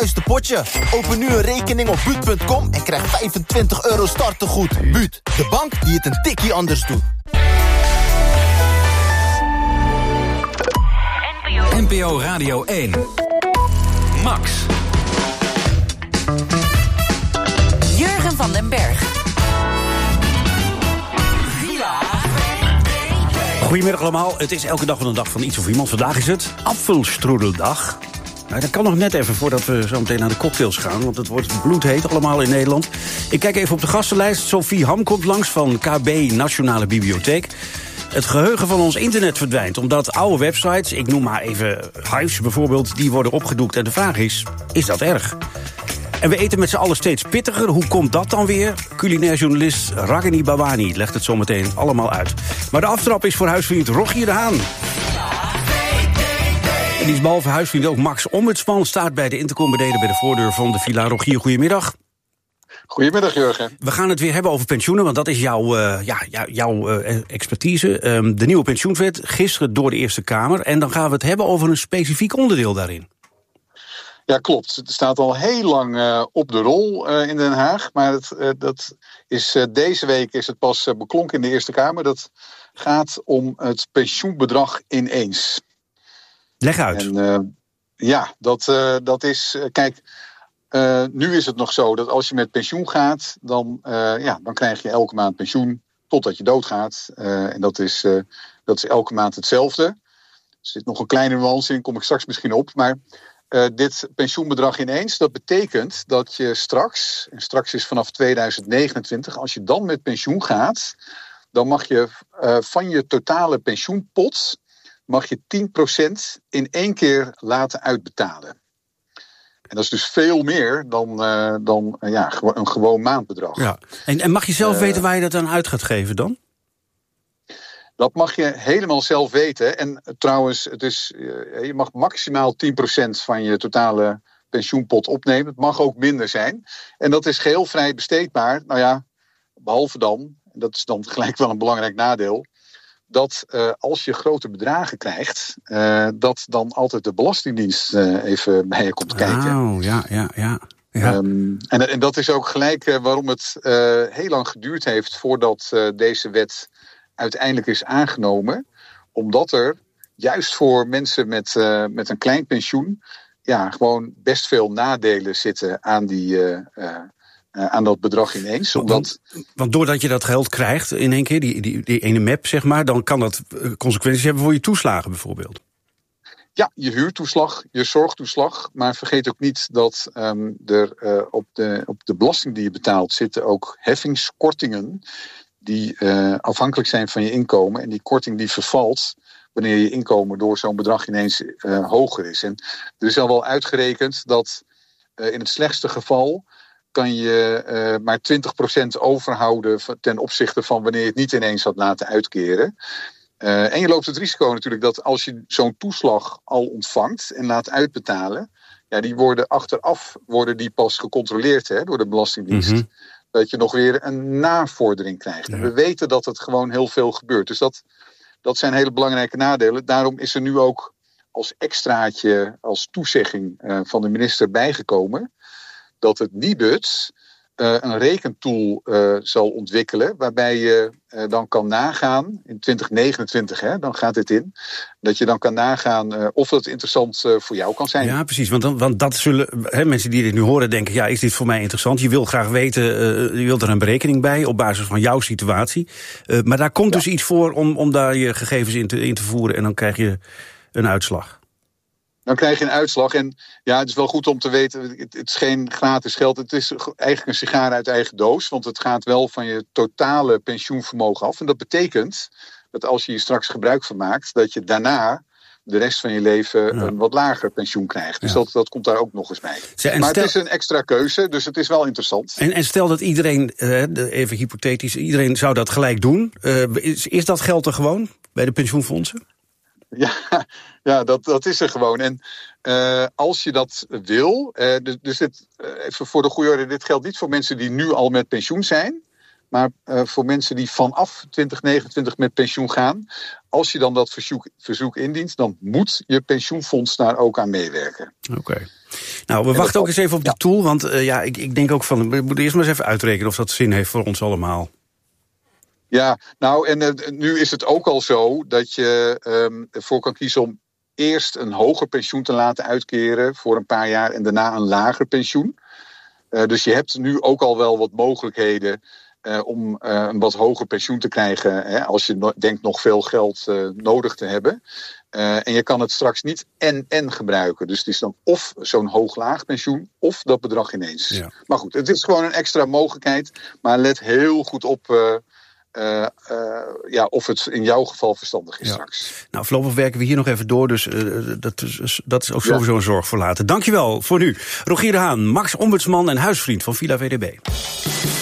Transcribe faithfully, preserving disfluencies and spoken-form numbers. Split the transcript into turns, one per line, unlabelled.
juiste potje. Open nu een rekening op buut punt com en krijg vijfentwintig euro startegoed. Buut, de bank die het een tikkie anders doet.
N P O Radio één. Max.
Jurgen van den Berg.
Goedemiddag allemaal. Het is elke dag van een dag van iets of iemand. Vandaag is het afvalstroedeldag. Nou, dat kan nog net even voordat we zo meteen naar de cocktails gaan. Want het wordt bloedheet allemaal in Nederland. Ik kijk even op de gastenlijst. Sophie Ham komt langs van K B Nationale Bibliotheek. Het geheugen van ons internet verdwijnt, omdat oude websites, ik noem maar even Hives bijvoorbeeld, die worden opgedoekt. En de vraag is, is dat erg? En we eten met z'n allen steeds pittiger. Hoe komt dat dan weer? Culinair journalist Ragini Bawani legt het zo meteen allemaal uit. Maar de aftrap is voor huisvriend Rogier de Haan. En die is behalve huisvriend ook Max Ombudsman. Staat bij de intercom beneden bij de voordeur van de villa. Rogier, goedemiddag.
Goedemiddag, Jurgen.
We gaan het weer hebben over pensioenen, want dat is jouw, uh, ja, jou, jouw uh, expertise. Um, de nieuwe pensioenwet, gisteren door de Eerste Kamer. En dan gaan we het hebben over een specifiek onderdeel daarin.
Ja, klopt. Het staat al heel lang uh, op de rol uh, in Den Haag. Maar het, uh, dat is, uh, deze week is het pas uh, beklonken in de Eerste Kamer. Dat gaat om het pensioenbedrag ineens.
Leg uit.
En, uh, ja, dat, uh, dat is... Uh, kijk... Uh, nu is het nog zo dat als je met pensioen gaat, dan, uh, ja, dan krijg je elke maand pensioen totdat je doodgaat. Uh, en dat is, uh, dat is elke maand hetzelfde. Er zit nog een kleine nuance in, kom ik straks misschien op. Maar uh, dit pensioenbedrag ineens, dat betekent dat je straks, en straks is vanaf tweeduizend negenentwintig, als je dan met pensioen gaat, dan mag je uh, van je totale pensioenpot mag je tien procent in één keer laten uitbetalen. En dat is dus veel meer dan, uh, dan uh, ja, een gewoon maandbedrag.
Ja. En, en mag je zelf
uh,
weten waar je dat aan uit gaat geven dan?
Dat mag je helemaal zelf weten. En uh, trouwens, het is, uh, je mag maximaal tien procent van je totale pensioenpot opnemen. Het mag ook minder zijn. En dat is geheel vrij besteedbaar. Nou ja, behalve dan, en dat is dan gelijk wel een belangrijk nadeel, dat uh, als je grote bedragen krijgt, uh, dat dan altijd de Belastingdienst uh, even bij je komt kijken.
Oh, ja, ja, ja. ja.
Um, en, en dat is ook gelijk uh, waarom het uh, heel lang geduurd heeft voordat uh, deze wet uiteindelijk is aangenomen. Omdat er juist voor mensen met, uh, met een klein pensioen ja, gewoon best veel nadelen zitten aan die Uh, uh, Uh, aan dat bedrag ineens. Omdat...
Want, want doordat je dat geld krijgt in één keer, die, die, die ene map, zeg maar, dan kan dat consequenties hebben voor je toeslagen bijvoorbeeld.
Ja, je huurtoeslag, je zorgtoeslag. Maar vergeet ook niet dat um, er uh, op, de, op de belasting die je betaalt zitten ook heffingskortingen die uh, afhankelijk zijn van je inkomen. En die korting die vervalt wanneer je inkomen door zo'n bedrag ineens uh, hoger is. En er is al wel uitgerekend dat uh, in het slechtste geval kan je uh, maar twintig procent overhouden ten opzichte van wanneer je het niet ineens had laten uitkeren. Uh, en je loopt het risico natuurlijk dat als je zo'n toeslag al ontvangt en laat uitbetalen, ja, die worden achteraf worden die pas gecontroleerd hè, door de Belastingdienst. Mm-hmm. Dat je nog weer een navordering krijgt. Ja. En we weten dat het gewoon heel veel gebeurt. Dus dat, dat zijn hele belangrijke nadelen. Daarom is er nu ook als extraatje, als toezegging uh, van de minister bijgekomen dat het Nibud uh, een rekentool uh, zal ontwikkelen, waarbij je uh, dan kan nagaan, in twintig negenentwintig, hè, dan gaat dit in, dat je dan kan nagaan uh, of dat interessant uh, voor jou kan zijn.
Ja, precies, want, dan, want dat zullen hè, mensen die dit nu horen denken, ja, is dit voor mij interessant? Je wil graag weten, uh, je wilt er een berekening bij op basis van jouw situatie. Uh, maar daar komt ja. dus iets voor om, om daar je gegevens in te, in te voeren en dan krijg je een uitslag.
Dan krijg je een uitslag. En ja, het is wel goed om te weten, het, het is geen gratis geld. Het is eigenlijk een sigaar uit eigen doos. Want het gaat wel van je totale pensioenvermogen af. En dat betekent dat als je hier straks gebruik van maakt, dat je daarna de rest van je leven ja. een wat lager pensioen krijgt. Dus ja. dat, dat komt daar ook nog eens bij. Ze, maar stel, het is een extra keuze, dus het is wel interessant.
En, en stel dat iedereen, uh, even hypothetisch, iedereen zou dat gelijk doen. Uh, is, is dat geld er gewoon bij de pensioenfondsen?
Ja, ja dat, dat is er gewoon. En uh, als je dat wil, uh, dus, dus dit, uh, even voor de goede orde, dit geldt niet voor mensen die nu al met pensioen zijn. Maar uh, voor mensen die vanaf twintig negenentwintig met pensioen gaan, als je dan dat verzoek, verzoek indient, dan moet je pensioenfonds daar ook aan meewerken.
Oké. Okay. Nou, we wachten ook eens even op die ja. tool, want uh, ja, ik, ik denk ook van, we moeten eerst maar eens even uitrekenen of dat zin heeft voor ons allemaal.
Ja, nou en uh, nu is het ook al zo dat je um, ervoor kan kiezen om eerst een hoger pensioen te laten uitkeren voor een paar jaar en daarna een lager pensioen. Uh, dus je hebt nu ook al wel wat mogelijkheden uh, om uh, een wat hoger pensioen te krijgen, hè, als je no- denkt nog veel geld uh, nodig te hebben. Uh, en je kan het straks niet en-en gebruiken. Dus het is dan of zo'n hoog-laag pensioen of dat bedrag ineens. Ja. Maar goed, het is gewoon een extra mogelijkheid. Maar let heel goed op uh, uh, uh, ja, of het in jouw geval verstandig is ja. straks.
Nou, voorlopig werken we hier nog even door. Dus uh, dat, is, dat is ook sowieso ja. een zorg voor later. Dankjewel voor nu. Rogier de Haan, Max Ombudsman en huisvriend van Villa V D B.